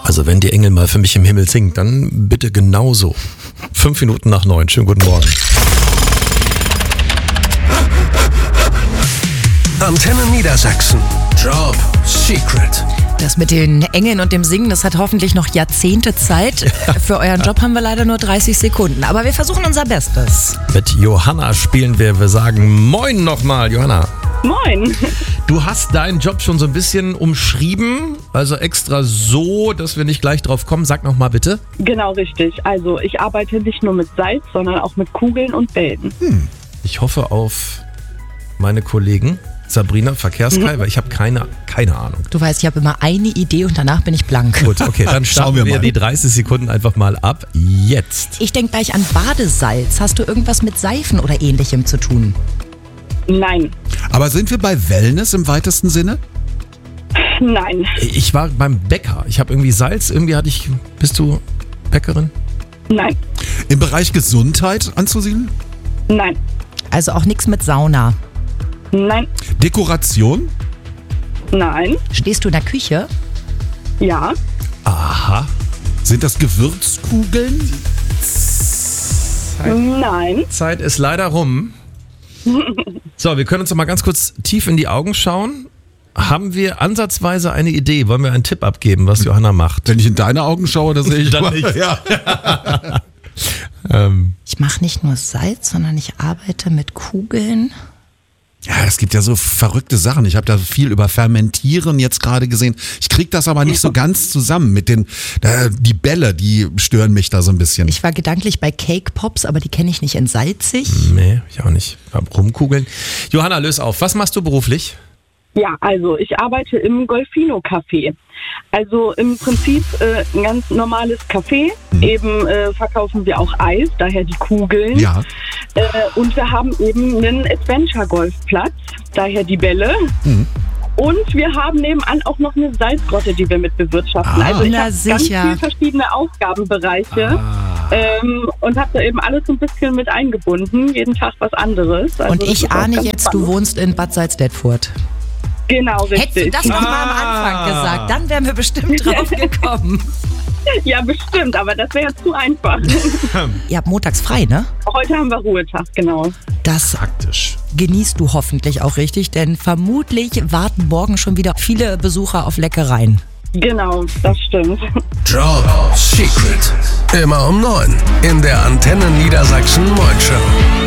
Also wenn die Engel mal für mich im Himmel singen, dann bitte genauso. 5 Minuten nach 9. Schönen guten Morgen. Antenne Niedersachsen. Job Secret. Das mit den Engeln und dem Singen, das hat hoffentlich noch Jahrzehnte Zeit. Für euren Job haben wir leider nur 30 Sekunden. Aber wir versuchen unser Bestes. Mit Johanna spielen wir. Wir sagen Moin nochmal, Johanna. Moin. Du hast deinen Job schon so ein bisschen umschrieben, also extra so, dass wir nicht gleich drauf kommen. Sag nochmal bitte. Genau, richtig. Also ich arbeite nicht nur mit Salz, sondern auch mit Kugeln und Bällen. Ich hoffe auf meine Kollegen Sabrina, Verkehrskai, weil ich habe keine Ahnung. Du weißt, ich habe immer eine Idee und danach bin ich blank. Gut, okay, dann starten wir die 30 Sekunden einfach mal ab. Jetzt. Ich denke gleich an Badesalz. Hast du irgendwas mit Seifen oder Ähnlichem zu tun? Nein. Aber sind wir bei Wellness im weitesten Sinne? Nein. Ich war beim Bäcker. Ich habe irgendwie Salz, bist du Bäckerin? Nein. Im Bereich Gesundheit anzusiedeln? Nein. Also auch nichts mit Sauna. Nein. Dekoration? Nein. Stehst du in der Küche? Ja. Aha. Sind das Gewürzkugeln? Nein. Zeit ist leider rum. So, wir können uns noch mal ganz kurz tief in die Augen schauen. Haben wir ansatzweise eine Idee? Wollen wir einen Tipp abgeben, was Johanna macht? Wenn ich in deine Augen schaue, dann sehe ich Dann nicht. Ja. Ich mache nicht nur Salz, sondern ich arbeite mit Kugeln. Ja, es gibt ja so verrückte Sachen. Ich habe da viel über Fermentieren jetzt gerade gesehen. Ich kriege das aber nicht so ganz zusammen mit die Bälle, die stören mich da so ein bisschen. Ich war gedanklich bei Cake Pops, aber die kenne ich nicht in salzig. Nee, ich auch nicht. Rumkugeln. Johanna, löse auf. Was machst du beruflich? Ja, also ich arbeite im Golfino Café. Also im Prinzip ein ganz normales Café. Eben verkaufen wir auch Eis, daher die Kugeln. Ja. Und wir haben eben einen Adventure-Golfplatz, daher die Bälle. Und wir haben nebenan auch noch eine Salzgrotte, die wir mit bewirtschaften. Also ich na habe ganz sicher. viele verschiedene Aufgabenbereiche und habe da eben alles so ein bisschen mit eingebunden. Jeden Tag was anderes. Also Und das ich ist auch ahne ganz jetzt, spannend. du wohnst in Bad Salzdetfurt. Genau, richtig. Hättest du das noch mal am Anfang gesagt, dann wären wir bestimmt drauf gekommen. Ja, bestimmt, aber das wäre zu einfach. Ihr habt montags frei, ne? Heute haben wir Ruhetag, genau. Das Praktisch. genießt du hoffentlich auch richtig, denn vermutlich warten morgen schon wieder viele Besucher auf Leckereien. Genau, das stimmt. Job Secret. Immer um 9 in der Antenne Niedersachsen Morning Show.